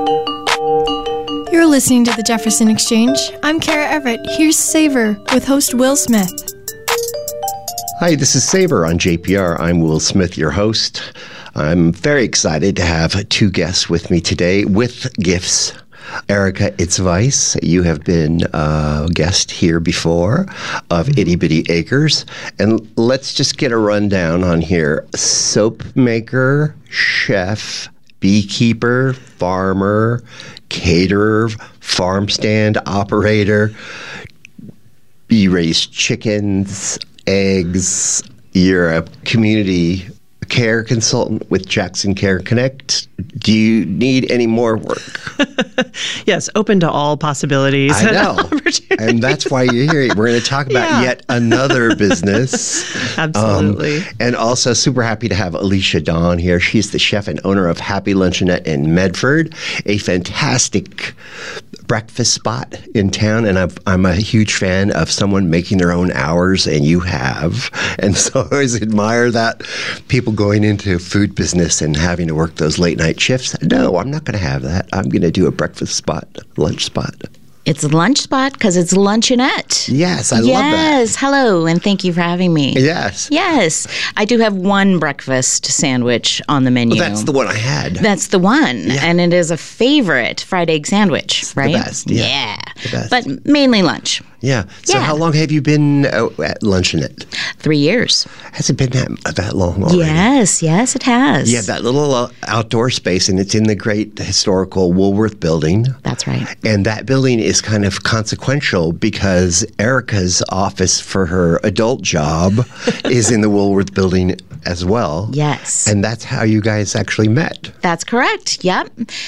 You're listening to the Jefferson Exchange. I'm Kara Everett. Here's Savor with host Will Smith. Hi, this is Savor on JPR. I'm Will Smith, your host. I'm very excited to have two guests with me today with gifts. Erica Itzweiss, you have been a guest here before of Itty Bitty Acres. And let's just get a rundown on here. Soap maker, chef, beekeeper, farmer, caterer, farm stand operator. You raise chickens, eggs. You're a community care consultant with Jackson Care Connect. Do you need any more work? Yes, open to all possibilities. I know. And that's why you're here. We're going to talk about yet another business. Absolutely. And also super happy to have Alicia Dawn here. She's the chef and owner of Happy Luncheonette in Medford, a fantastic breakfast spot in town. And I'm a huge fan of someone making their own hours, and you have. And so I always admire that. People going into food business and having to work those late night shifts. No, I'm not going to have that. I'm going to do a breakfast spot, lunch spot. It's a lunch spot because it's luncheonette. Yes, I love that. Yes, hello, and thank you for having me. Yes. Yes. I do have one breakfast sandwich on the menu. Well, that's the one I had. That's the one. Yeah. And it is a favorite fried egg sandwich, it's right? The best. Yeah. The best. But mainly lunch. Yeah. So how long have you been at Luncheonette? 3 years. Has it been that long already? Yes, it has. You have that little outdoor space, and it's in the great historical Woolworth building. That's right. And that building is kind of consequential because Erica's office for her adult job is in the Woolworth building as well. Yes. And that's how you guys actually met. That's correct. Yep.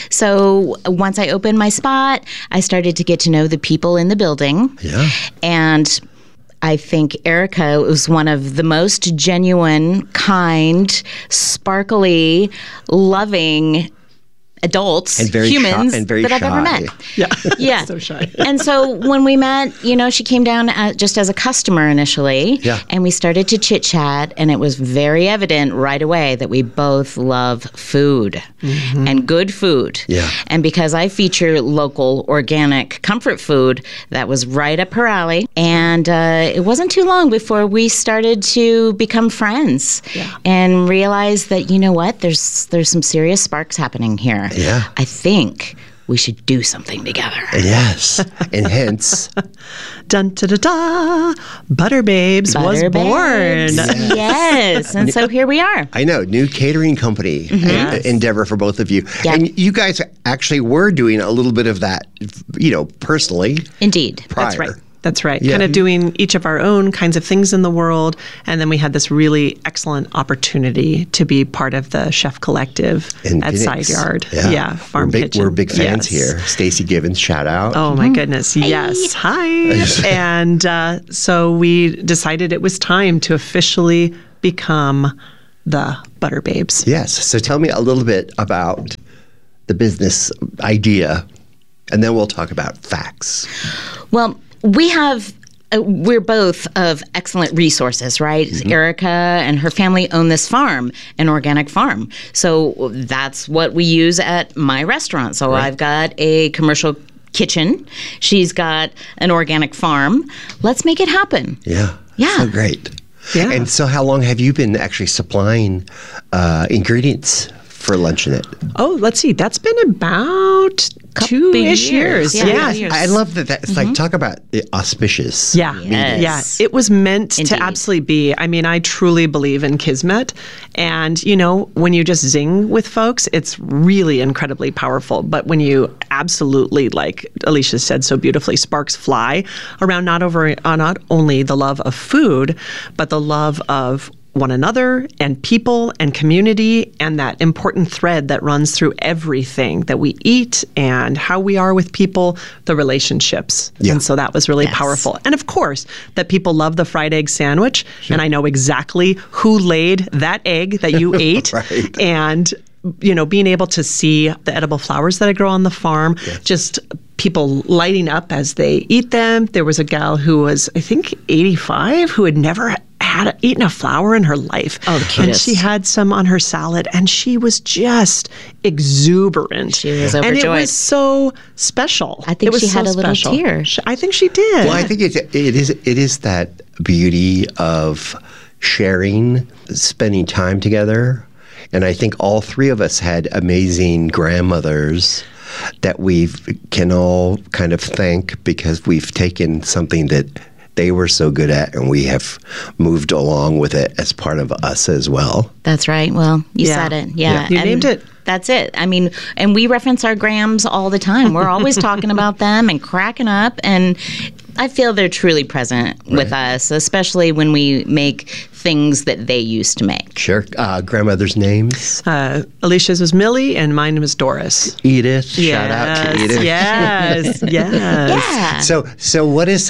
So once I opened my spot, I started to get to know the people in the building. Yeah. And I think Erica was one of the most genuine, kind, sparkly, loving adults, and very humans shy, and very that I've ever shy. met. Yeah. So shy. And so when we met, she came down just as a customer initially. Yeah. And we started to chit chat, and it was very evident right away that we both love food and good food. Yeah. And because I feature local, organic, comfort food, that was right up her alley. And it wasn't too long before we started to become friends and realize that, you know what, there's some serious sparks happening here. Yeah. I think we should do something together. Yes. And hence... Dun da da da! Butter Babes was born. Yes. And so here we are. I know, new catering company endeavor for both of you. Yep. And you guys actually were doing a little bit of that, personally. Indeed. Prior. That's right. That's right. Yeah. Kind of doing each of our own kinds of things in the world. And then we had this really excellent opportunity to be part of the Chef Collective in at Phoenix. Side Yard. Yeah. Farm Kitchen. We're big fans Yes. here. Stacey Givens, shout out. Oh, my goodness. Yes. Hi. And so we decided it was time to officially become the Butter Babes. Yes. So tell me a little bit about the business idea, and then we'll talk about facts. Well, we're both of excellent resources, right? Erica and her family own this farm, an organic farm. So that's what we use at my restaurant. So I've got a commercial kitchen. She's got an organic farm. Let's make it happen. Yeah. Yeah. So great. Yeah. And so how long have you been actually supplying ingredients for Luncheonette? Oh, let's see. That's been about 2-ish years. Yeah. I love that. It's like, talk about auspicious. Yeah. meeting. Yes. Yeah. It was meant Indeed. to absolutely be. I mean, I truly believe in Kismet. And, when you just zing with folks, it's really incredibly powerful. But when you absolutely, like Alicia said so beautifully, sparks fly around not only the love of food, but the love of one another and people and community, and that important thread that runs through everything that we eat and how we are with people, the relationships. Yeah. And so that was really powerful. And of course, that people love the fried egg sandwich. Sure. And I know exactly who laid that egg that you ate. Right. And being able to see the edible flowers that I grow on the farm, just people lighting up as they eat them. There was a gal who was, I think, 85, who had never had eaten a flower in her life. Oh, the And cutest. she had some on her salad, and she was just exuberant. She was And it overjoyed. was so special. I think It was she had so a little special. tear. I think she did. Well, I think it is that beauty of sharing, spending time together. And I think all three of us had amazing grandmothers that we can all kind of thank because we've taken something that they were so good at and we have moved along with it as part of us as well. That's right. Well, you Yeah. said it. Yeah. You And named it. That's it. I mean, and we reference our grams all the time. We're always talking about them and cracking up. And I feel they're truly present with us, especially when we make things that they used to make. Sure. Grandmother's names? Alicia's was Millie, and mine was Doris. Edith. Shout out to Edith. Yes, yes. Yeah. So what is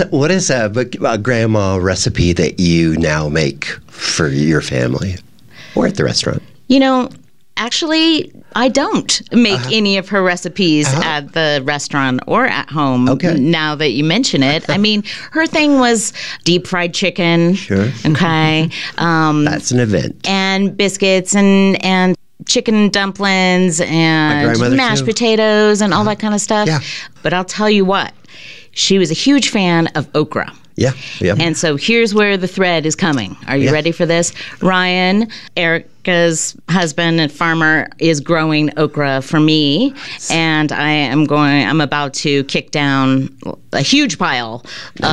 a grandma recipe that you now make for your family or at the restaurant? You know, actually, I don't make any of her recipes at the restaurant or at home. Okay. Now that you mention it, I mean, her thing was deep fried chicken. Sure. Okay. That's an event. And biscuits and chicken dumplings and grandmother mashed too. potatoes and all that kind of stuff. Yeah. But I'll tell you what, she was a huge fan of okra. Yeah. Yeah. And so here's where the thread is coming. Are you Yeah. ready for this? Ryan, Erica's husband and farmer, is growing okra for me, and I'm about to kick down a huge pile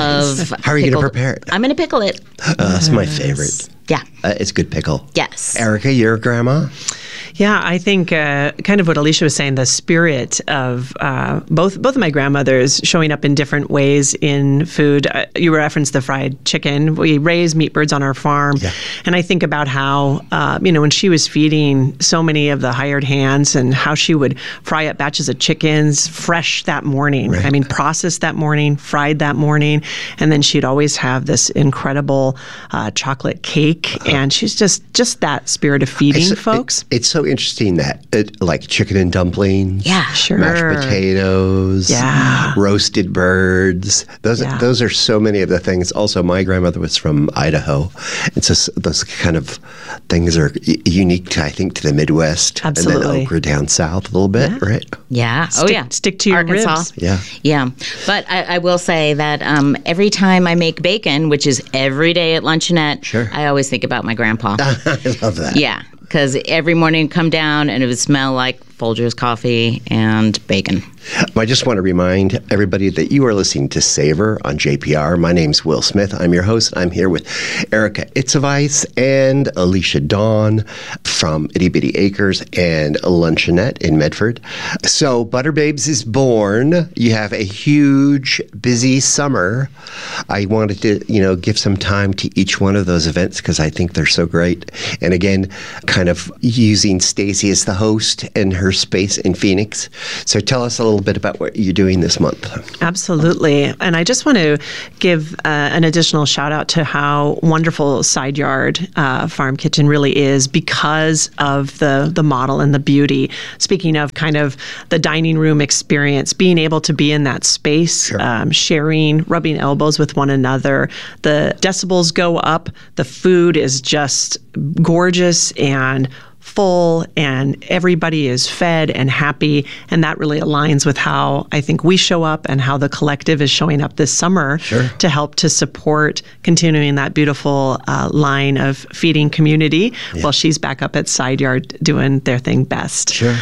of How are you going to pickled- prepare it? I'm going to pickle it. That's my favorite. Yeah. It's good pickle. Yes. Erica, your grandma? Yeah, I think kind of what Alicia was saying, the spirit of both of my grandmothers showing up in different ways in food. You referenced the fried chicken. We raised meat birds on our farm. Yeah. And I think about how, when she was feeding so many of the hired hands and how she would fry up batches of chickens fresh that morning. Right. I mean, processed that morning, fried that morning. And then she'd always have this incredible chocolate cake. And she's just that spirit of feeding folks. It's so interesting that like chicken and dumplings. Yeah. Sure. Mashed potatoes. Yeah. Roasted birds. Those are so many of the things. Also, my grandmother was from Idaho. And so those kind of things are unique to, I think, to the Midwest. Absolutely. And then okra down south a little bit, right? Yeah. Stick to your Arkansas. ribs. Yeah. Yeah. But I will say that every time I make bacon, which is every day at luncheonette, Sure. I always think about my grandpa. I love that. Yeah. Because every morning I'd come down and it would smell like Folgers coffee and bacon. I just want to remind everybody that you are listening to Savor on JPR. My name's Will Smith. I'm your host. I'm here with Erica Itzeweis and Alicia Dawn from Itty Bitty Acres and Luncheonette in Medford. So Butter Babes is born. You have a huge, busy summer. I wanted to, give some time to each one of those events because I think they're so great. And again, kind of using Stacy as the host and her space in Phoenix. So tell us a little bit about what you're doing this month. Absolutely. And I just want to give an additional shout out to how wonderful Side Yard Farm Kitchen really is because of the model and the beauty. Speaking of kind of the dining room experience, being able to be in that space, sharing, rubbing elbows with one another. The decibels go up. The food is just gorgeous and full, and everybody is fed and happy, and that really aligns with how I think we show up and how the collective is showing up this summer to help to support continuing that beautiful line of feeding community while she's back up at Side Yard doing their thing best. Sure.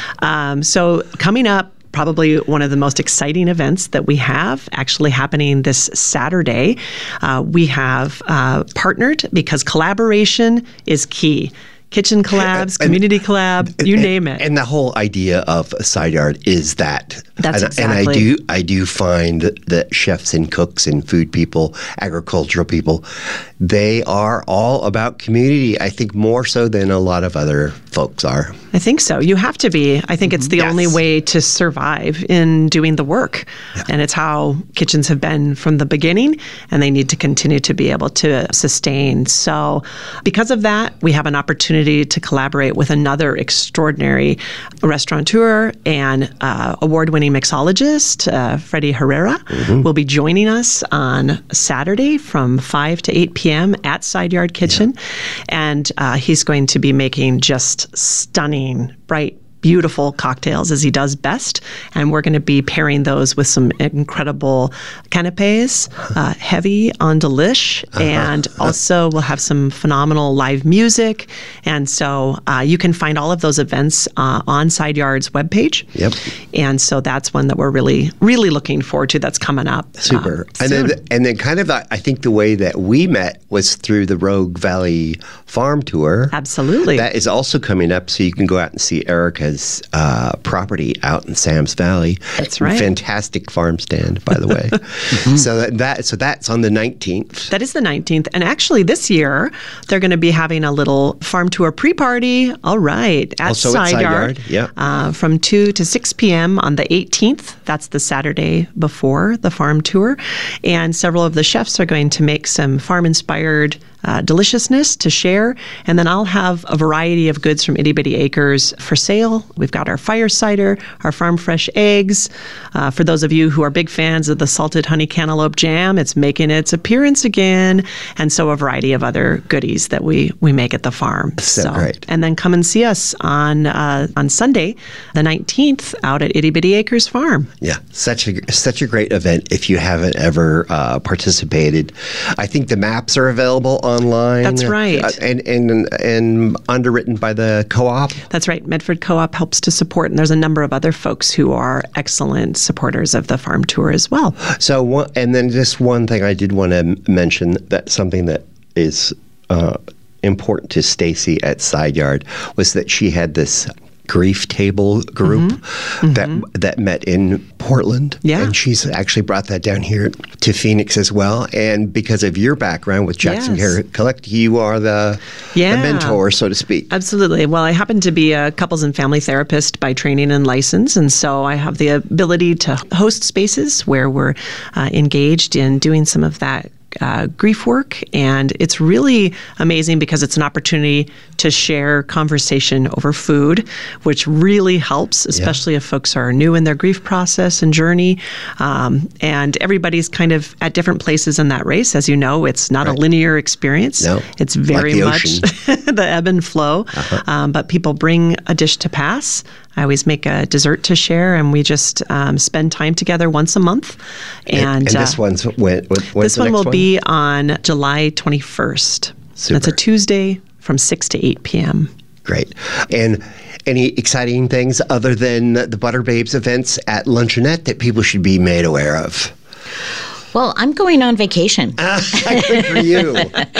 So coming up, probably one of the most exciting events that we have actually happening this Saturday. We have partnered because collaboration is key. Kitchen collabs, community collab, you name it. And the whole idea of a Side Yard is that. That's and exactly. I do find that chefs and cooks and food people, agricultural people, they are all about community, I think more so than a lot of other folks are. I think so. You have to be. I think it's the only way to survive in doing the work. Yeah. And it's how kitchens have been from the beginning, and they need to continue to be able to sustain. So because of that, we have an opportunity opportunity to collaborate with another extraordinary restaurateur and award-winning mixologist, Freddie Herrera, will be joining us on Saturday from 5 to 8 p.m. at Side Yard Kitchen. And he's going to be making just stunning, bright, beautiful cocktails as he does best. And we're going to be pairing those with some incredible canapes, heavy on delish, and also we'll have some phenomenal live music. And so you can find all of those events on Side Yard's webpage. Yep. And so that's one that we're really, really looking forward to that's coming up. Super. Soon. And then kind of, I think the way that we met was through the Rogue Valley Farm Tour. Absolutely. That is also coming up, so you can go out and see Erica's property out in Sam's Valley. That's right. Fantastic farm stand, by the way. So that's on the 19th. That is the 19th. And actually this year, they're going to be having a little farm tour pre-party. All right. At Also Side at Side Yard. Yeah. From 2 to 6 p.m. on the 18th. That's the Saturday before the farm tour. And several of the chefs are going to make some farm-inspired deliciousness to share. And then I'll have a variety of goods from Itty Bitty Acres for sale. We've got our fire cider, our farm fresh eggs. For those of you who are big fans of the salted honey cantaloupe jam, it's making its appearance again. And so a variety of other goodies that we make at the farm. So great. And then come and see us on Sunday, the 19th, out at Itty Bitty Acres Farm. Yeah, such a great event if you haven't ever participated. I think the maps are available online. That's right. And underwritten by the co-op. That's right. Medford Co-op helps to support, and there's a number of other folks who are excellent supporters of the farm tour as well. So, and then just one thing I did want to mention, that something that is important to Stacy at Side Yard was that she had this grief table group that met in Portland. Yeah. And she's actually brought that down here to Phoenix as well. And because of your background with Jackson Care Collect, you are the mentor, so to speak. Absolutely. Well, I happen to be a couples and family therapist by training and license. And so I have the ability to host spaces where we're engaged in doing some of that grief work, and it's really amazing because it's an opportunity to share conversation over food, which really helps, especially if folks are new in their grief process and journey. And everybody's kind of at different places in that race. As you know, it's not a linear experience. No, it's very like much the ebb and flow. But people bring a dish to pass. I always make a dessert to share, and we just spend time together once a month. And this one's this one will be on July 21st. Super. That's a Tuesday from 6 to 8 p.m. Great. And any exciting things other than the Butter Babes events at Luncheonette that people should be made aware of? Well, I'm going on vacation. Good for you.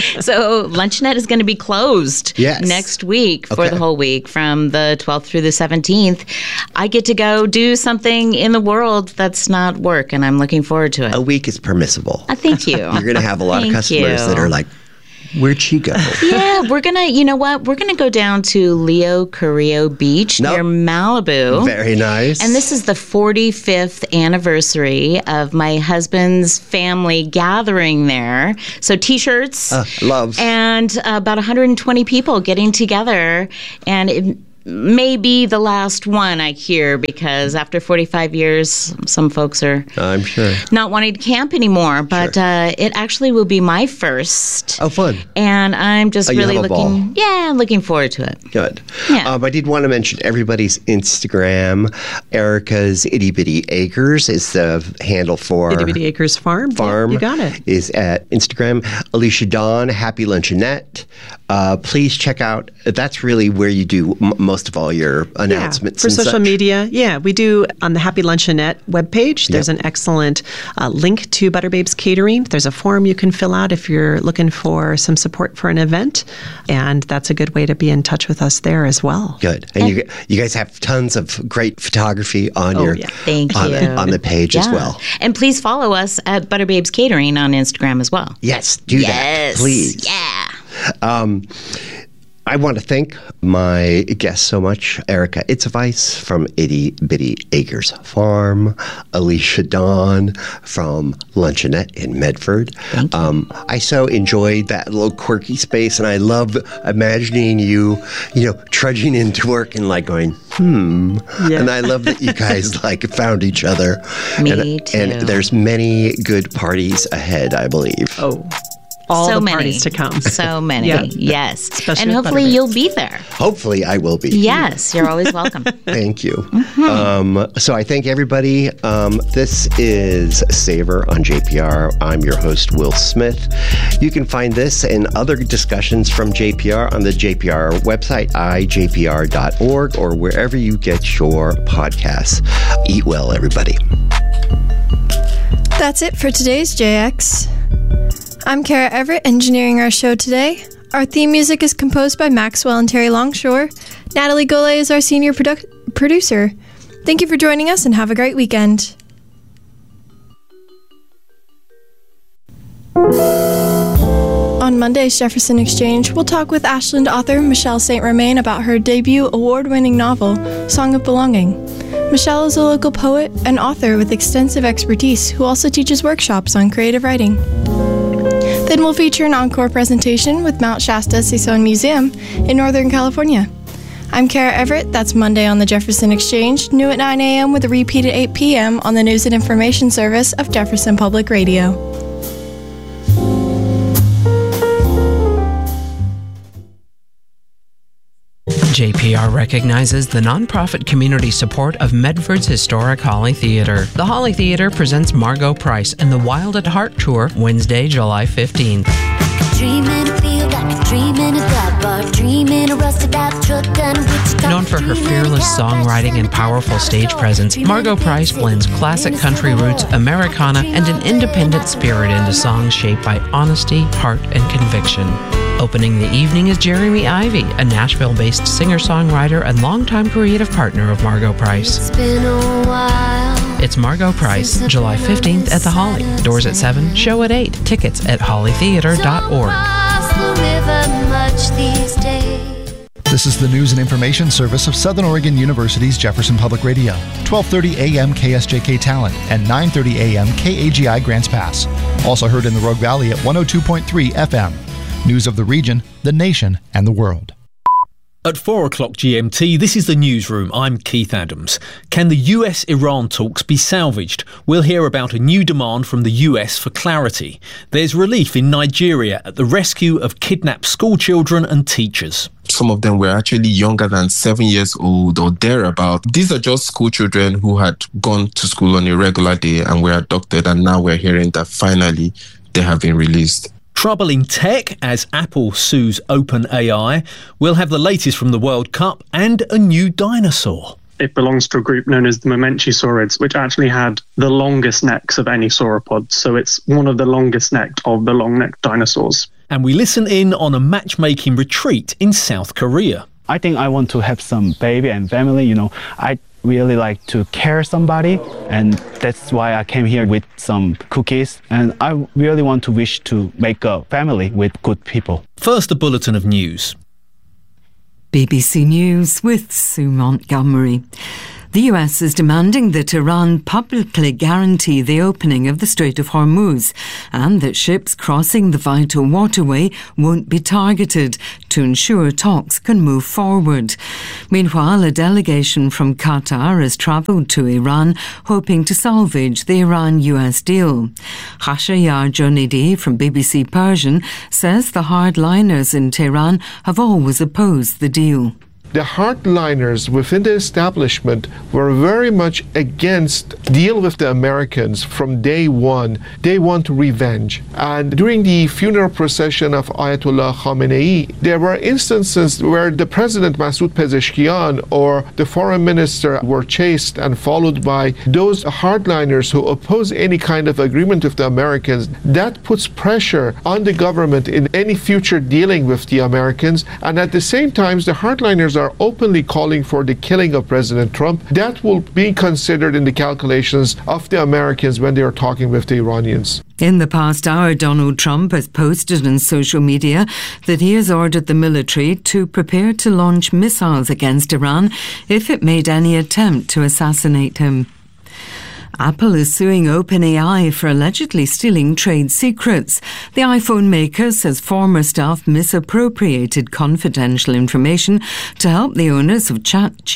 So Luncheonette is going to be closed next week for the whole week from the 12th through the 17th. I get to go do something in the world that's not work, and I'm looking forward to it. A week is permissible. Thank you. You're going to have a lot of customers that are like, where'd she go? Yeah, we're going to, you know what? We're going to go down to Leo Carrillo Beach near Malibu. Very nice. And this is the 45th anniversary of my husband's family gathering there. So T-shirts. Love. And about 120 people getting together. And it may be the last one, I hear, because after 45 years, some folks are I'm sure not wanting to camp anymore. But it actually will be my first. Oh, fun. And I'm just really looking forward to it. Good. Yeah. I did want to mention everybody's Instagram. Erica's Itty Bitty Acres is the handle for Itty Bitty Acres Farm. Yeah, you got it. Is at Instagram. Alicia Dawn, Happy Luncheonette. Please check out. That's really where you do most of all your announcements for and social such. media. Yeah, we do on the Happy Luncheonette webpage. There's an excellent link to Butter Babes Catering. There's a form you can fill out if you're looking for some support for an event, and that's a good way to be in touch with us there as well. Good. And you guys have tons of great photography on Thank you. on the page as well. And please follow us at Butter Babes Catering on Instagram as well. Yes, do that, please. Yeah. I want to thank my guests so much. Erica Itzvais from Itty Bitty Acres Farm, Alicia Dawn from Luncheonette in Medford. I so enjoyed that little quirky space, and I love imagining you trudging into work and like going, Yeah. And I love that you guys like found each other. Me too. And there's many good parties ahead, I believe. Oh. All so the many parties to come. So many, yes. Especially and hopefully you'll be there. Hopefully I will be. Yes, you're always welcome. Thank you. So I thank everybody. This is Savor on JPR. I'm your host, Will Smith. You can find this and other discussions from JPR on the JPR website, ijpr.org, or wherever you get your podcasts. Eat well, everybody. That's it for today's JX. I'm Kara Everett, engineering our show today. Our theme music is composed by Maxwell and Terry Longshore. Natalie Golay is our senior producer. Thank you for joining us and have a great weekend. On Monday's Jefferson Exchange, we'll talk with Ashland author Michelle St. Romain about her debut award-winning novel, Song of Belonging. Michelle is a local poet and author with extensive expertise who also teaches workshops on creative writing. Then we'll feature an encore presentation with Mount Shasta Saison Museum in Northern California. I'm Kara Everett. That's Monday on the Jefferson Exchange, new at 9 a.m. with a repeat at 8 p.m. on the News and Information Service of Jefferson Public Radio. JPR recognizes the nonprofit community support of Medford's historic Holly Theater. The Holly Theater presents Margot Price and the Wild at Heart Tour Wednesday, July 15th. Known for her fearless songwriting and powerful stage presence, Margot Price blends classic country roots, Americana, and an independent spirit into songs shaped by honesty, heart, and conviction. Opening the evening is Jeremy Ivy, a Nashville-based singer-songwriter and longtime creative partner of Margot Price. It's Margot Price, July 15th at the Holly. Doors at 7, show at 8. Tickets at hollytheater.org. This is the News and Information Service of Southern Oregon University's Jefferson Public Radio. 12:30 a.m. KSJK Talent and 9:30 a.m. KAGI Grants Pass. Also heard in the Rogue Valley at 102.3 FM. News of the region, the nation, and the world. At 4 o'clock GMT, this is the Newsroom. I'm Keith Adams. Can the US-Iran talks be salvaged? We'll hear about a new demand from the US for clarity. There's relief in Nigeria at the rescue of kidnapped schoolchildren and teachers. Some of them were actually younger than 7 years old or thereabout. These are just school children who had gone to school on a regular day and were abducted, and now we're hearing that finally they have been released. Trouble in tech as Apple sues OpenAI. We'll have the latest from the World Cup and a new dinosaur. It belongs to a group known as the Mamenchisaurids, which actually had the longest necks of any sauropod. So it's one of the longest necked of the long-necked dinosaurs. And we listen in on a matchmaking retreat in South Korea. I think I want to have some baby and family. I really like to care somebody, and that's why I came here with some cookies, and I really want to wish to make a family with good people. First, a bulletin of news. BBC News with Sue Montgomery. The US is demanding that Iran publicly guarantee the opening of the Strait of Hormuz and that ships crossing the vital waterway won't be targeted to ensure talks can move forward. Meanwhile, a delegation from Qatar has travelled to Iran hoping to salvage the Iran-US deal. Hashayar Jonidi from BBC Persian says the hardliners in Tehran have always opposed the deal. The hardliners within the establishment were very much against deal with the Americans from day one. They want revenge. And during the funeral procession of Ayatollah Khamenei, there were instances where the president Masoud Pezeshkian or the foreign minister were chased and followed by those hardliners who oppose any kind of agreement with the Americans. That puts pressure on the government in any future dealing with the Americans. And at the same time, the hardliners are openly calling for the killing of President Trump. That will be considered in the calculations of the Americans when they are talking with the Iranians. In the past hour, Donald Trump has posted on social media that he has ordered the military to prepare to launch missiles against Iran if it made any attempt to assassinate him. Apple is suing OpenAI for allegedly stealing trade secrets. The iPhone maker says former staff misappropriated confidential information to help the owners of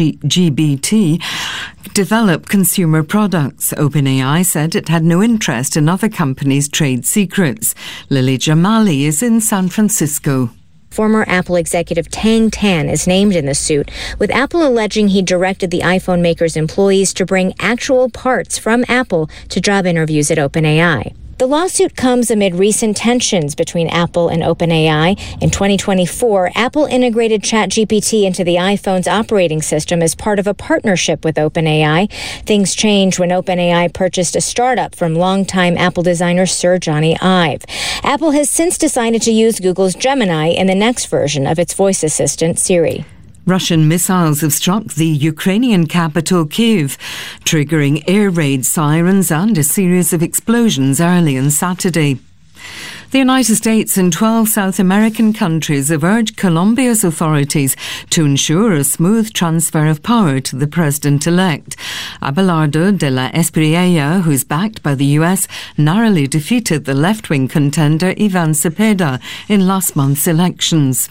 ChatGPT develop consumer products. OpenAI said it had no interest in other companies' trade secrets. Lily Jamali is in San Francisco. Former Apple executive Tang Tan is named in the suit, with Apple alleging he directed the iPhone maker's employees to bring actual parts from Apple to job interviews at OpenAI. The lawsuit comes amid recent tensions between Apple and OpenAI. In 2024, Apple integrated ChatGPT into the iPhone's operating system as part of a partnership with OpenAI. Things changed when OpenAI purchased a startup from longtime Apple designer Sir Johnny Ive. Apple has since decided to use Google's Gemini in the next version of its voice assistant, Siri. Russian missiles have struck the Ukrainian capital Kyiv, triggering air raid sirens and a series of explosions early on Saturday. The United States and 12 South American countries have urged Colombia's authorities to ensure a smooth transfer of power to the president-elect. Abelardo de la Espriella, who's backed by the US, narrowly defeated the left-wing contender Ivan Cepeda in last month's elections.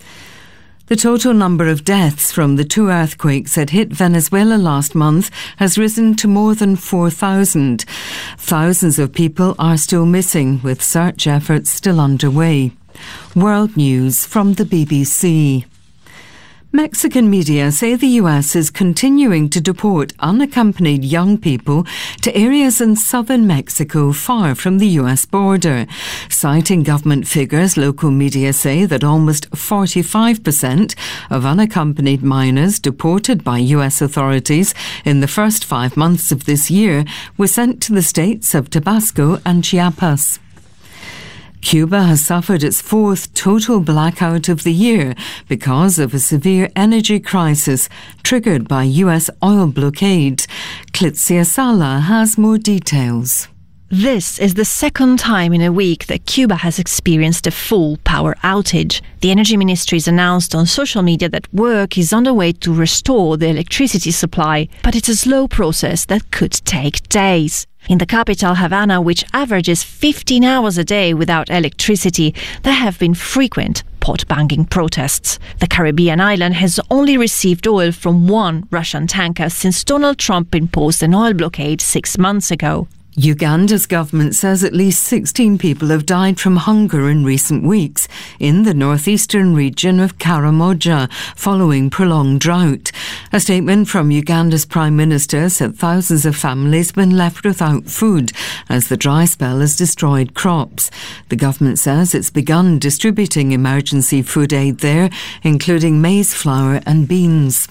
The total number of deaths from the two earthquakes that hit Venezuela last month has risen to more than 4,000. Thousands of people are still missing, with search efforts still underway. World News from the BBC. Mexican media say the US is continuing to deport unaccompanied young people to areas in southern Mexico far from the US border. Citing government figures, local media say that almost 45% of unaccompanied minors deported by US authorities in the first 5 months of this year were sent to the states of Tabasco and Chiapas. Cuba has suffered its fourth total blackout of the year because of a severe energy crisis triggered by US oil blockade. Clitzia Sala has more details. This is the second time in a week that Cuba has experienced a full power outage. The Energy Ministry has announced on social media that work is underway to restore the electricity supply, but it's a slow process that could take days. In the capital, Havana, which averages 15 hours a day without electricity, there have been frequent pot-banging protests. The Caribbean island has only received oil from one Russian tanker since Donald Trump imposed an oil blockade 6 months ago. Uganda's government says at least 16 people have died from hunger in recent weeks in the northeastern region of Karamoja following prolonged drought. A statement from Uganda's Prime Minister said thousands of families have been left without food as the dry spell has destroyed crops. The government says it's begun distributing emergency food aid there, including maize flour and beans.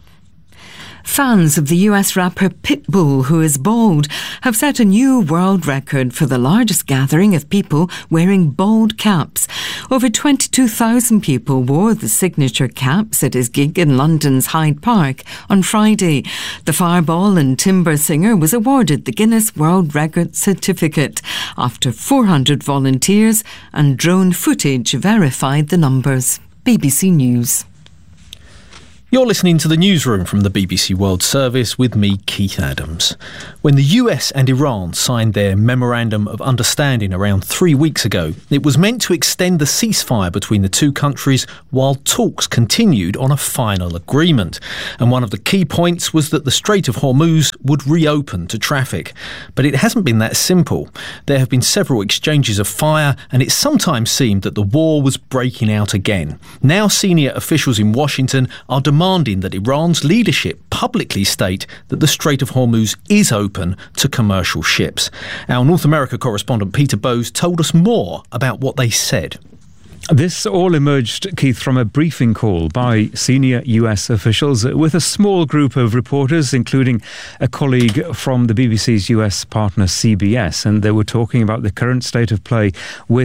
Fans of the US rapper Pitbull, who is bald, have set a new world record for the largest gathering of people wearing bald caps. Over 22,000 people wore the signature caps at his gig in London's Hyde Park on Friday. The Fireball and Timber singer was awarded the Guinness World Record certificate after 400 volunteers and drone footage verified the numbers. BBC News. You're listening to the newsroom from the BBC World Service with me, Keith Adams. When the US and Iran signed their Memorandum of Understanding around 3 weeks ago, it was meant to extend the ceasefire between the two countries while talks continued on a final agreement. And one of the key points was that the Strait of Hormuz would reopen to traffic. But it hasn't been that simple. There have been several exchanges of fire, and it sometimes seemed that the war was breaking out again. Now senior officials in Washington are demanding that Iran's leadership publicly state that the Strait of Hormuz is open to commercial ships. Our North America correspondent Peter Bowes told us more about what they said. This all emerged, Keith, from a briefing call by senior US officials with a small group of reporters, including a colleague from the BBC's US partner CBS, and they were talking about the current state of play with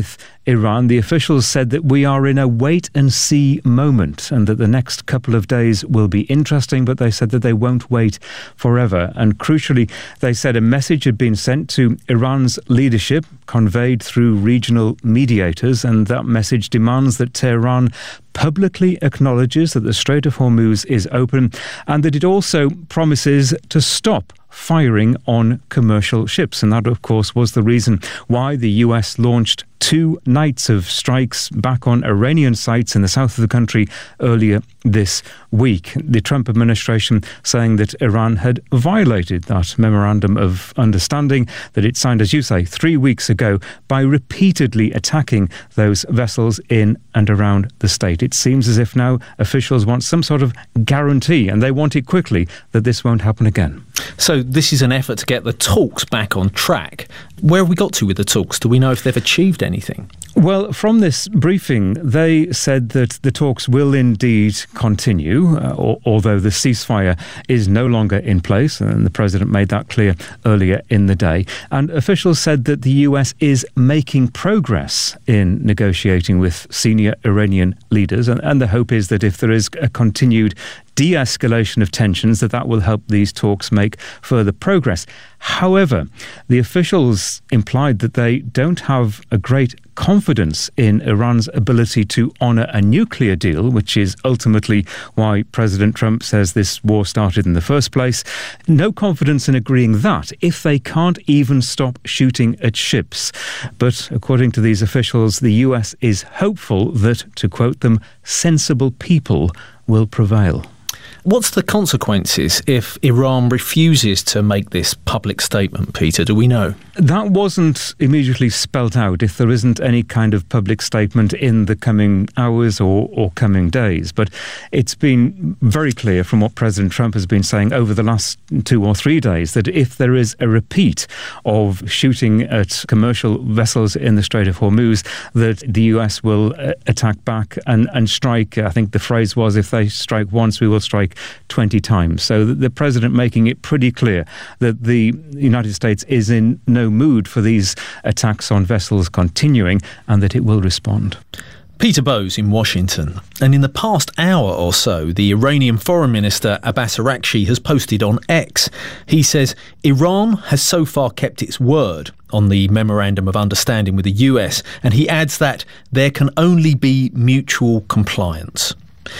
Iran. The officials said that we are in a wait-and-see moment and that the next couple of days will be interesting, but they said that they won't wait forever. And crucially, they said a message had been sent to Iran's leadership, conveyed through regional mediators, and that message demands that Tehran publicly acknowledges that the Strait of Hormuz is open and that it also promises to stop firing on commercial ships. And that, of course, was the reason why the US launched 2 nights of strikes back on Iranian sites in the south of the country earlier this week. The Trump administration saying that Iran had violated that memorandum of understanding that it signed, as you say, 3 weeks ago by repeatedly attacking those vessels in and around the state. It seems as if now officials want some sort of guarantee, and they want it quickly, that this won't happen again. So this is an effort to get the talks back on track. Where have we got to with the talks? Do we know if they've achieved anything? Well, from this briefing, they said that the talks will indeed continue, although the ceasefire is no longer in place, and the president made that clear earlier in the day. And officials said that the US is making progress in negotiating with senior Iranian leaders, and the hope is that if there is a continued de-escalation of tensions, that will help these talks make further progress. However, the officials implied that they don't have a great confidence in Iran's ability to honour a nuclear deal, which is ultimately why President Trump says this war started in the first place. No confidence in agreeing that if they can't even stop shooting at ships. But according to these officials, the US is hopeful that, to quote them, sensible people will prevail. What's the consequences if Iran refuses to make this public statement, Peter? Do we know? That wasn't immediately spelt out if there isn't any kind of public statement in the coming hours or coming days. But it's been very clear from what President Trump has been saying over the last 2 or 3 days that if there is a repeat of shooting at commercial vessels in the Strait of Hormuz, that the US will attack back and strike. I think the phrase was, if they strike once, we will strike 20 times. So the president making it pretty clear that the United States is in no mood for these attacks on vessels continuing and that it will respond. Peter Bowes in Washington. And in the past hour or so, the Iranian Foreign Minister Abbas Araghchi has posted on X. He says Iran has so far kept its word on the Memorandum of Understanding with the US, and he adds that there can only be mutual compliance.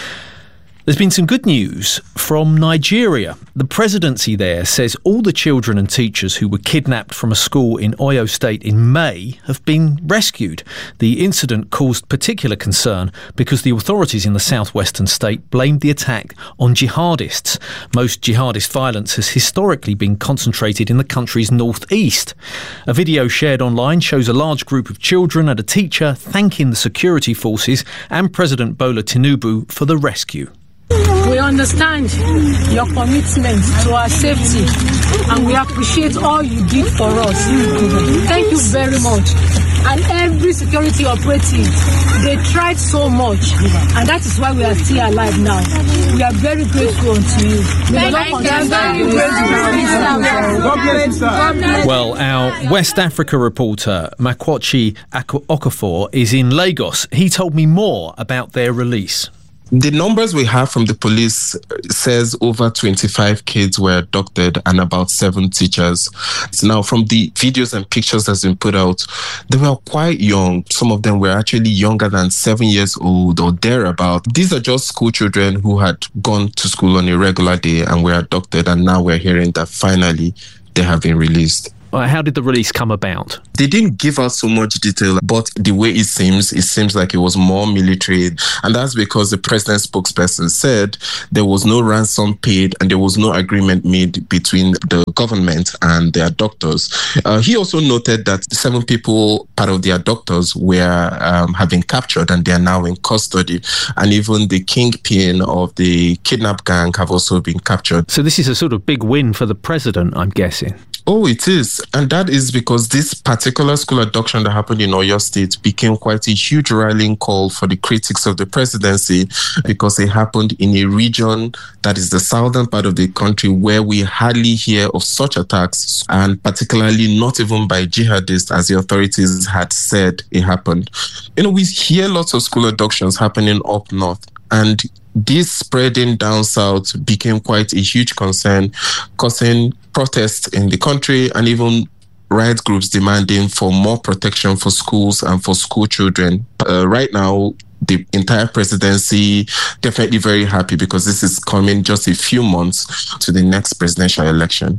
There's been some good news from Nigeria. The presidency there says all the children and teachers who were kidnapped from a school in Oyo State in May have been rescued. The incident caused particular concern because the authorities in the southwestern state blamed the attack on jihadists. Most jihadist violence has historically been concentrated in the country's northeast. A video shared online shows a large group of children and a teacher thanking the security forces and President Bola Tinubu for the rescue. We understand your commitment to our safety and we appreciate all you did for us. Thank you very much. And every security operative, they tried so much and that is why we are still alive now. We are very grateful to you. Well, our West Africa reporter, Makwachi Okafor, is in Lagos. He told me more about their release. The numbers we have from the police says over 25 kids were abducted and about 7 teachers. So now, from the videos and pictures that's been put out, they were quite young. Some of them were actually younger than 7 years old or thereabout. These are just school children who had gone to school on a regular day and were abducted, and now we're hearing that finally they have been released. How did the release come about? They didn't give us so much detail, but the way it seems like it was more military. And that's because the president's spokesperson said there was no ransom paid and there was no agreement made between the government and the abductors. He also noted that 7 people, part of the abductors, have been captured and they are now in custody. And even the kingpin of the kidnap gang have also been captured. So this is a sort of big win for the president, I'm guessing. Oh, it is. Yes, and that is because this particular school abduction that happened in Oyo State became quite a huge rallying call for the critics of the presidency, because it happened in a region that is the southern part of the country where we hardly hear of such attacks, and particularly not even by jihadists, as the authorities had said it happened. We hear lots of school abductions happening up north, and this spreading down south became quite a huge concern, causing protests in the country and even rights groups demanding for more protection for schools and for school children. Right now, the entire presidency definitely very happy because this is coming just a few months to the next presidential election.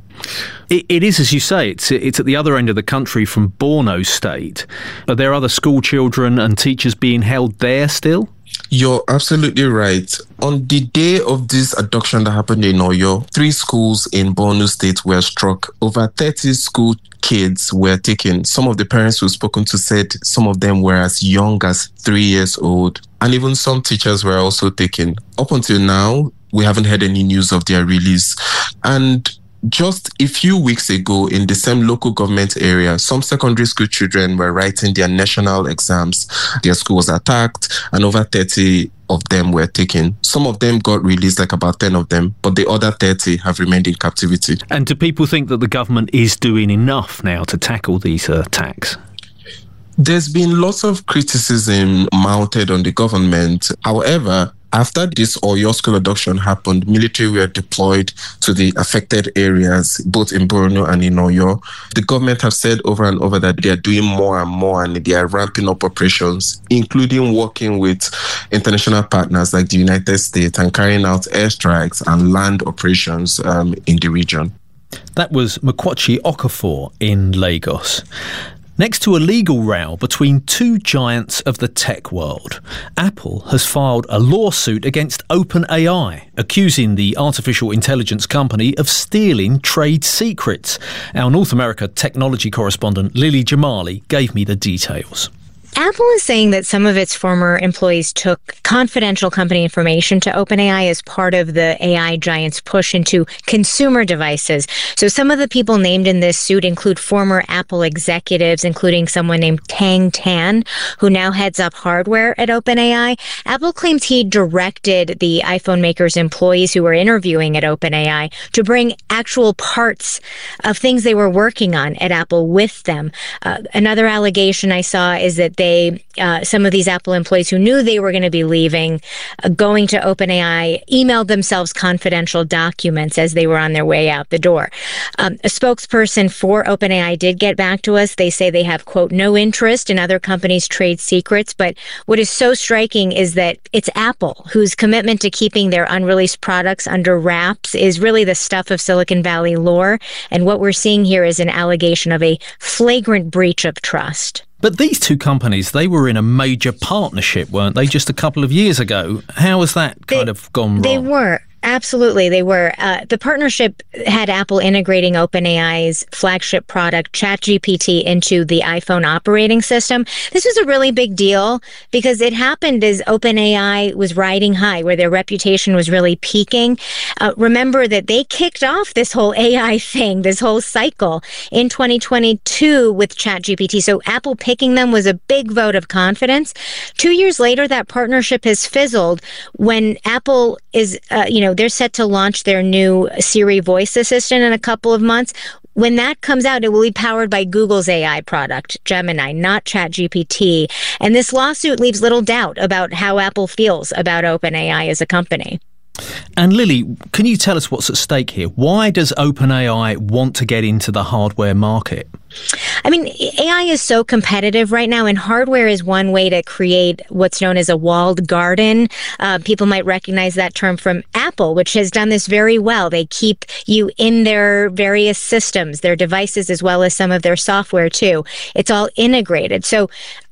It is, as you say, it's at the other end of the country from Borno State. Are there other school children and teachers being held there still? You're absolutely right. On the day of this abduction that happened in Oyo, 3 schools in Borno State were struck. Over 30 school kids were taken. Some of the parents who've spoken to said some of them were as young as 3 years old. And even some teachers were also taken. Up until now, we haven't heard any news of their release. And just a few weeks ago, in the same local government area, some secondary school children were writing their national exams. Their school was attacked, and over 30 of them were taken. Some of them got released, like about 10 of them, but the other 30 have remained in captivity. And do people think that the government is doing enough now to tackle these attacks? There's been lots of criticism mounted on the government. However, after this Oyo school abduction happened, military were deployed to the affected areas, both in Borno and in Oyo. The government have said over and over that they are doing more and more, and they are ramping up operations, including working with international partners like the United States and carrying out airstrikes and land operations in the region. That was Mokwachi Okafor in Lagos. Next to a legal row between 2 giants of the tech world, Apple has filed a lawsuit against OpenAI, accusing the artificial intelligence company of stealing trade secrets. Our North America technology correspondent Lily Jamali gave me the details. Apple is saying that some of its former employees took confidential company information to OpenAI as part of the AI giant's push into consumer devices. So some of the people named in this suit include former Apple executives, including someone named Tang Tan, who now heads up hardware at OpenAI. Apple claims he directed the iPhone maker's employees who were interviewing at OpenAI to bring actual parts of things they were working on at Apple with them. Another allegation I saw is that some of these Apple employees who knew they were going to be leaving, going to OpenAI, emailed themselves confidential documents as they were on their way out the door. A spokesperson for OpenAI did get back to us. They say they have, quote, no interest in other companies' trade secrets. But what is so striking is that it's Apple whose commitment to keeping their unreleased products under wraps is really the stuff of Silicon Valley lore. And what we're seeing here is an allegation of a flagrant breach of trust. But these 2 companies, they were in a major partnership, weren't they, just a couple of years ago? How has that kind of gone wrong? They were. Absolutely, they were. The partnership had Apple integrating OpenAI's flagship product, ChatGPT, into the iPhone operating system. This was a really big deal because it happened as OpenAI was riding high, where their reputation was really peaking. Remember that they kicked off this whole AI thing, this whole cycle, in 2022 with ChatGPT. So Apple picking them was a big vote of confidence. 2 years later, that partnership has fizzled when Apple is, they're set to launch their new Siri voice assistant in a couple of months. When that comes out, it will be powered by Google's AI product, Gemini, not ChatGPT. And this lawsuit leaves little doubt about how Apple feels about OpenAI as a company. And Lily, can you tell us what's at stake here? Why does OpenAI want to get into the hardware market? I mean, AI is so competitive right now, and hardware is one way to create what's known as a walled garden. People might recognize that term from Apple, which has done this very well. They keep you in their various systems, their devices, as well as some of their software, too. It's all integrated. So,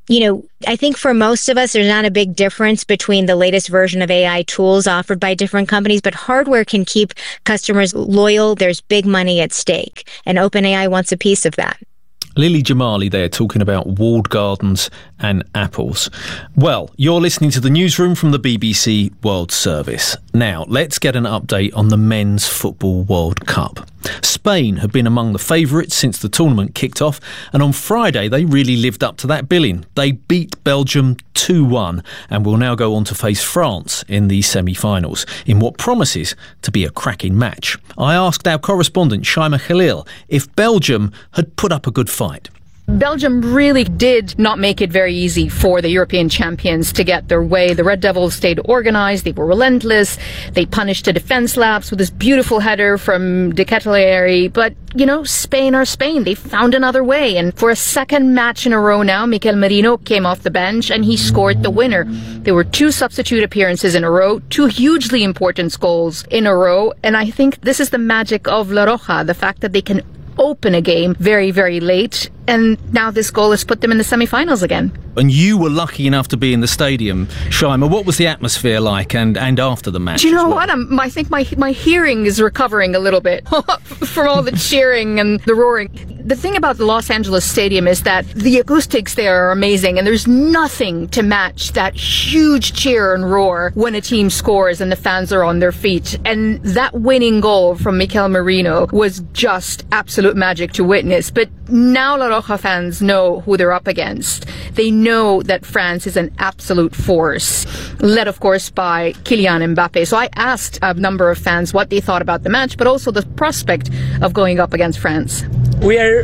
I think for most of us, there's not a big difference between the latest version of AI tools offered by different companies, but hardware can keep customers loyal. There's big money at stake, and OpenAI wants a piece of that. Lily Jamali there talking about walled gardens and apples. Well, you're listening to the newsroom from the BBC World Service. Now, let's get an update on the Men's Football World Cup. Spain have been among the favourites since the tournament kicked off, and on Friday they really lived up to that billing. They beat Belgium 2-1 and will now go on to face France in the semi-finals in what promises to be a cracking match. I asked our correspondent Shaima Khalil if Belgium had put up a good fight. Belgium really did not make it very easy for the European champions to get their way. The Red Devils stayed organised, they were relentless, they punished a defence lapse with this beautiful header from De Ketelaere, but, you know, Spain are Spain. They found another way, and for a second match in a row now, Mikel Merino came off the bench and he scored the winner. There were 2 substitute appearances in a row, 2 hugely important goals in a row, and I think this is the magic of La Roja, the fact that they can open a game very, very late, and now this goal has put them in the semi-finals again. And you were lucky enough to be in the stadium, Shaima. What was the atmosphere like and after the match? Do you know what? I think my hearing is recovering a little bit from all the cheering and the roaring. The thing about the Los Angeles Stadium is that the acoustics there are amazing, and there's nothing to match that huge cheer and roar when a team scores and the fans are on their feet. And that winning goal from Mikel Merino was just absolute magic to witness. But now La Roja fans know who they're up against. They know that France is an absolute force, led of course by Kylian Mbappe. So I asked a number of fans what they thought about the match, but also the prospect of going up against France. We are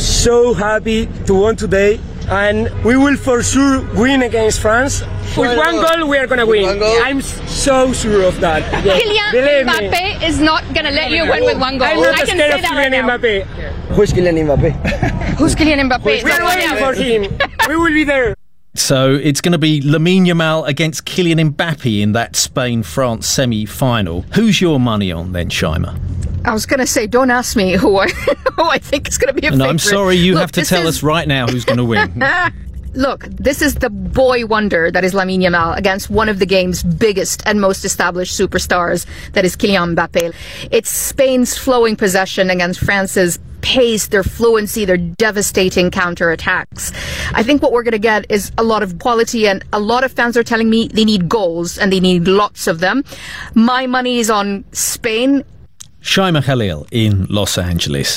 so happy to win today, and we will for sure win against France. With 1 goal, we are going to win. I'm so sure of that. Kylian Mbappe is not going to let you win with 1 goal. I'm not scared of Kylian Mbappe. Who's Kylian Mbappe? Who's Kylian Mbappe? We are waiting for him. We will be there. So it's going to be Lamine Yamal against Kylian Mbappe in that Spain-France semi-final. Who's your money on then, Shaima? I was going to say, don't ask me who I think is going to be a favorite. No, I'm sorry, you have to tell us right now who's going to win. Look, this is the boy wonder that is Lamine Yamal against one of the game's biggest and most established superstars, that is Kylian Mbappe. It's Spain's flowing possession against France's pace, their fluency, their devastating counterattacks. I think what we're going to get is a lot of quality, and a lot of fans are telling me they need goals and they need lots of them. My money is on Spain. Shaima Khalil in Los Angeles.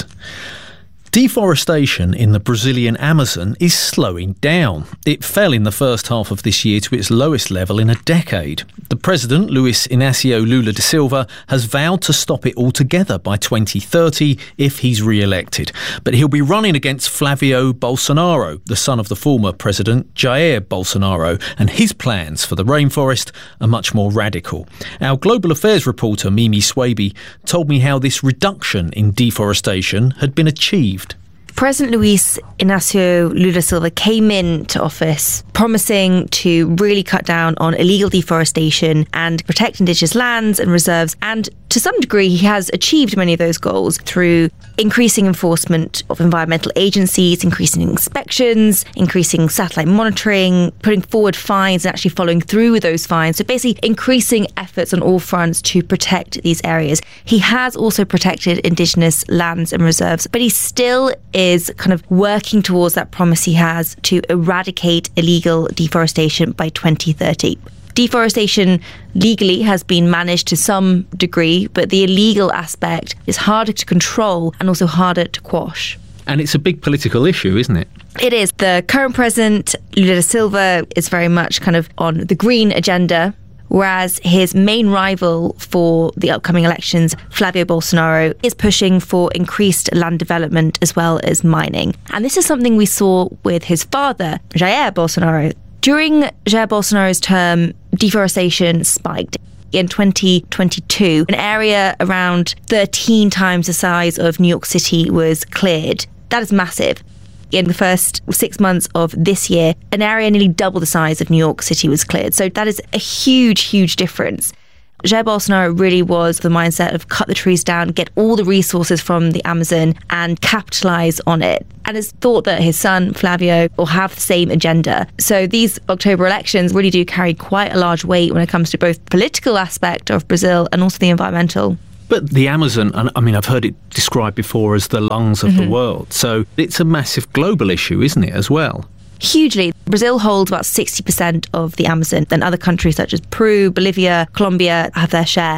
Deforestation in the Brazilian Amazon is slowing down. It fell in the first half of this year to its lowest level in a decade. The president, Luis Inácio Lula da Silva, has vowed to stop it altogether by 2030 if he's re-elected. But he'll be running against Flavio Bolsonaro, the son of the former president, Jair Bolsonaro, and his plans for the rainforest are much more radical. Our global affairs reporter, Mimi Swaby, told me how this reduction in deforestation had been achieved. President Luis Inácio Lula da Silva came into office promising to really cut down on illegal deforestation and protect indigenous lands and reserves, and to some degree he has achieved many of those goals through increasing enforcement of environmental agencies, increasing inspections, increasing satellite monitoring, putting forward fines and actually following through with those fines. So basically increasing efforts on all fronts to protect these areas. He has also protected indigenous lands and reserves, but he still is kind of working towards that promise he has to eradicate illegal deforestation by 2030. Deforestation legally has been managed to some degree, but the illegal aspect is harder to control and also harder to quash. And it's a big political issue, isn't it? It is. The current president, Lula da Silva, is very much kind of on the green agenda, whereas his main rival for the upcoming elections, Flavio Bolsonaro, is pushing for increased land development as well as mining. And this is something we saw with his father, Jair Bolsonaro. During Jair Bolsonaro's term, deforestation spiked. In 2022, an area around 13 times the size of New York City was cleared. That is massive. In the first 6 months of this year, an area nearly double the size of New York City was cleared. So that is a huge, huge difference. Jair Bolsonaro really was the mindset of cut the trees down, get all the resources from the Amazon and capitalise on it. And it's thought that his son, Flavio, will have the same agenda. So these October elections really do carry quite a large weight when it comes to both political aspect of Brazil and also the environmental. But the Amazon, I mean, I've heard it described before as the lungs of the world. So it's a massive global issue, isn't it, as well? Hugely. Brazil holds about 60% of the Amazon, and other countries such as Peru, Bolivia, Colombia have their share.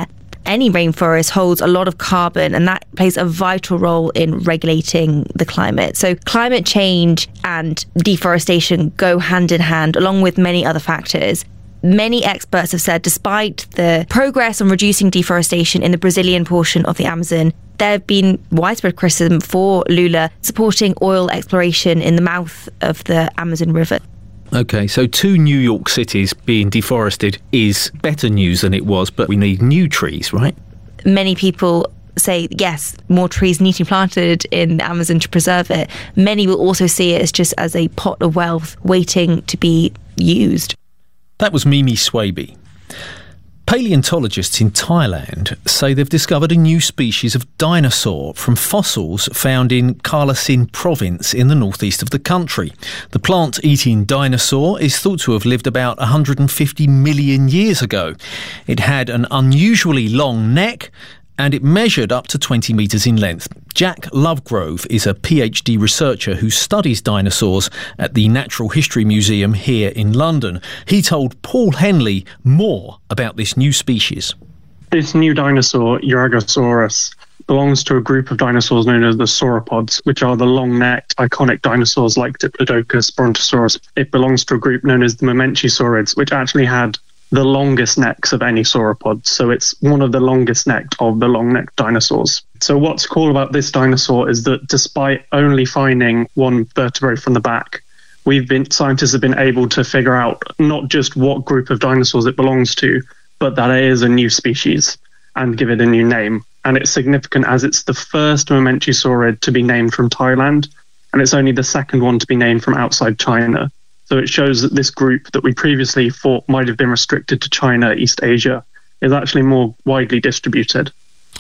any rainforest holds a lot of carbon, and that plays a vital role in regulating the climate. So climate change and deforestation go hand in hand, along with many other factors. Many experts have said despite the progress on reducing deforestation in the Brazilian portion of the Amazon, there have been widespread criticism for Lula supporting oil exploration in the mouth of the Amazon River. OK, so 2 New York cities being deforested is better news than it was, but we need new trees, right? Many people say, yes, more trees need to be planted in the Amazon to preserve it. Many will also see it as just as a pot of wealth waiting to be used. That was Mimi Swaby. Paleontologists in Thailand say they've discovered a new species of dinosaur from fossils found in Kalasin province in the northeast of the country. The plant-eating dinosaur is thought to have lived about 150 million years ago. It had an unusually long neck and it measured up to 20 metres in length. Jack Lovegrove is a PhD researcher who studies dinosaurs at the Natural History Museum here in London. He told Paul Henley more about this new species. This new dinosaur, Uragosaurus, belongs to a group of dinosaurs known as the sauropods, which are the long-necked, iconic dinosaurs like Diplodocus, Brontosaurus. It belongs to a group known as the Mamenchisaurids, which actually had the longest necks of any sauropod. So it's one of the longest necked of the long-necked dinosaurs. So what's cool about this dinosaur is that despite only finding one vertebrae from the back, scientists have been able to figure out not just what group of dinosaurs it belongs to, but that it is a new species and give it a new name. And it's significant as it's the first Mamenchisaurid to be named from Thailand, and it's only the second one to be named from outside China. So it shows that this group that we previously thought might have been restricted to China, East Asia, is actually more widely distributed.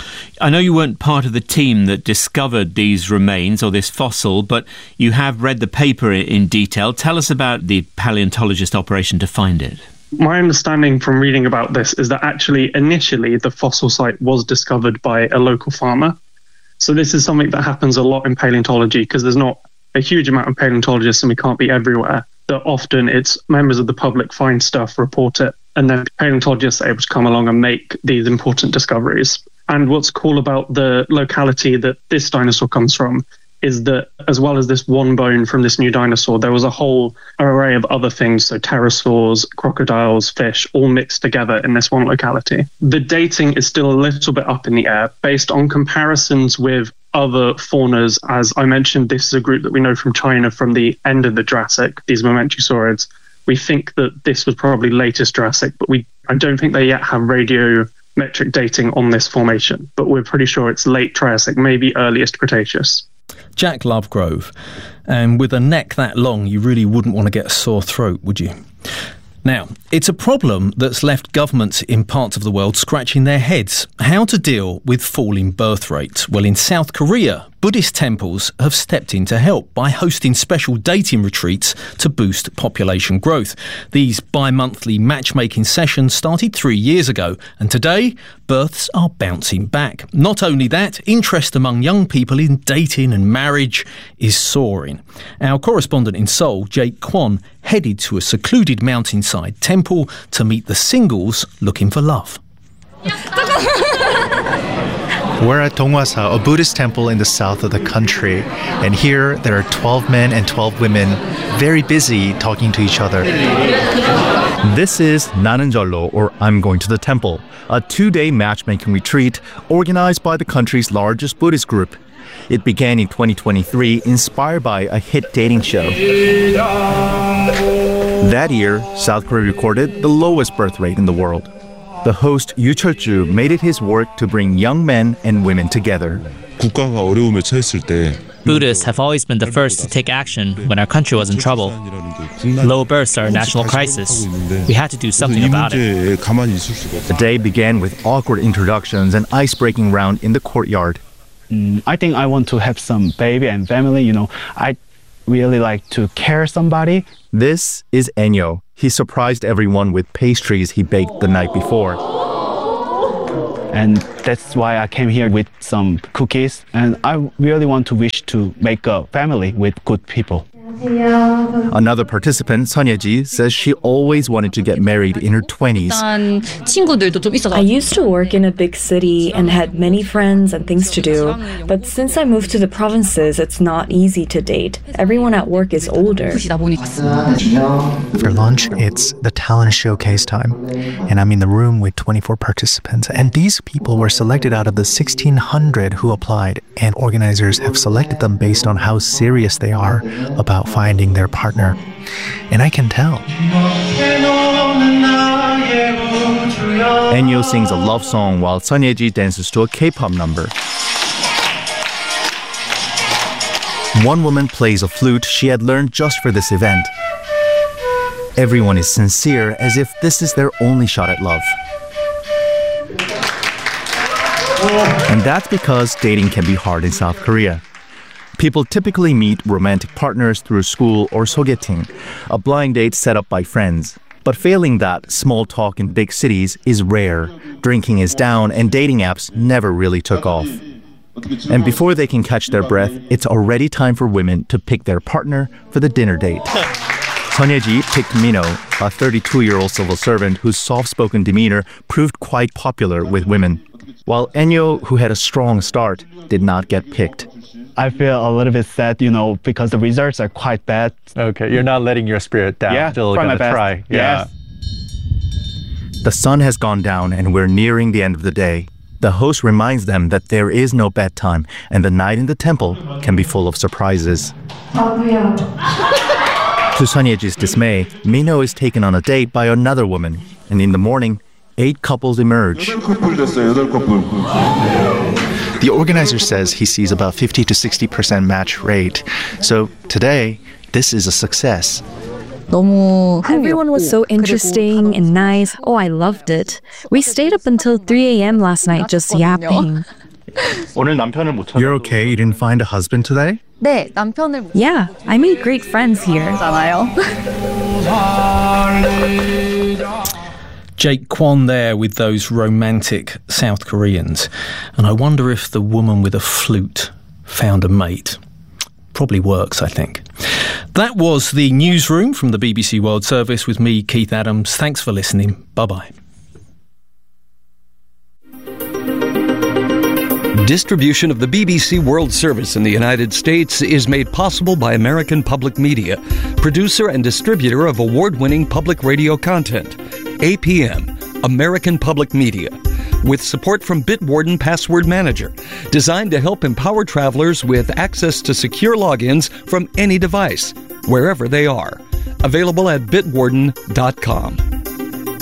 I know you weren't part of the team that discovered these remains or this fossil, but you have read the paper in detail. Tell us about the paleontologist operation to find it. My understanding from reading about this is that actually initially the fossil site was discovered by a local farmer. So this is something that happens a lot in paleontology because there's not a huge amount of paleontologists and we can't be everywhere. That often it's members of the public find stuff, report it, and then paleontologists are able to come along and make these important discoveries. And what's cool about the locality that this dinosaur comes from is that as well as this one bone from this new dinosaur, there was a whole array of other things, so pterosaurs, crocodiles, fish, all mixed together in this one locality. The dating is still a little bit up in the air based on comparisons with other faunas. As I mentioned, this is a group that we know from China from the end of the Jurassic, these Mamenchisaurids. We think that this was probably latest Jurassic, but I don't think they yet have radiometric dating on this formation, but we're pretty sure it's late Triassic, maybe earliest Cretaceous. Jack Lovegrove. And with a neck that long, you really wouldn't want to get a sore throat, would you? Now, it's a problem that's left governments in parts of the world scratching their heads. How to deal with falling birth rates? Well, in South Korea, Buddhist temples have stepped in to help by hosting special dating retreats to boost population growth. These bi-monthly matchmaking sessions started 3 years ago, and today, births are bouncing back. Not only that, interest among young people in dating and marriage is soaring. Our correspondent in Seoul, Jake Kwon, headed to a secluded mountainside temple to meet the singles looking for love. We're at Donghwasa, a Buddhist temple in the south of the country. And here there are 12 men and 12 women very busy talking to each other. This is 나는 절로, or I'm going to the temple, a 2-day matchmaking retreat organized by the country's largest Buddhist group. It began in 2023, inspired by a hit dating show. That year, South Korea recorded the lowest birth rate in the world. The host Yu Chul-ju made it his work to bring young men and women together. Buddhists have always been the first to take action when our country was in trouble. Low births are a national crisis. We had to do something about it. The day began with awkward introductions and ice-breaking round in the courtyard. I think I want to have some baby and family. I really like to care somebody. This is Enyo. He surprised everyone with pastries he baked the night before. And that's why I came here with some cookies. And I really want to wish to make a family with good people. Another participant, Sonyeji, says she always wanted to get married in her 20s. I used to work in a big city and had many friends and things to do, but since I moved to the provinces, it's not easy to date. Everyone at work is older. For lunch, it's the talent showcase time, and I'm in the room with 24 participants, and these people were selected out of the 1,600 who applied, and organizers have selected them based on how serious they are about finding their partner. And I can tell. Enyo sings a love song while Sonyeji dances to a K-pop number. One woman plays a flute she had learned just for this event. Everyone is sincere, as if this is their only shot at love. And that's because dating can be hard in South Korea. People typically meet romantic partners through school or sogeting, a blind date set up by friends. But failing that, small talk in big cities is rare. Drinking is down and dating apps never really took off. And before they can catch their breath, it's already time for women to pick their partner for the dinner date. Sonyeji picked Mino, a 32-year-old civil servant whose soft-spoken demeanor proved quite popular with women, while Enyo, who had a strong start, did not get picked. I feel a little bit sad, because the results are quite bad. Okay, you're not letting your spirit down. Yeah, still going to try. Yeah. Yes. The sun has gone down and we're nearing the end of the day. The host reminds them that there is no bedtime and the night in the temple can be full of surprises. To Sonyeji's dismay, Mino is taken on a date by another woman, and in the morning, 8 couples emerge. The organizer says he sees about 50 to 60% match rate. So today, this is a success. Everyone was so interesting and nice. Oh, I loved it. We stayed up until 3 a.m. last night just yapping. You're okay? You didn't find a husband today? Yeah, I made great friends here. Jake Kwon there with those romantic South Koreans. And I wonder if the woman with a flute found a mate. Probably works, I think. That was the newsroom from the BBC World Service with me, Keith Adams. Thanks for listening. Bye-bye. Distribution of the BBC World Service in the United States is made possible by American Public Media, producer and distributor of award-winning public radio content. APM, American Public Media, with support from Bitwarden Password Manager, designed to help empower travelers with access to secure logins from any device, wherever they are. Available at bitwarden.com.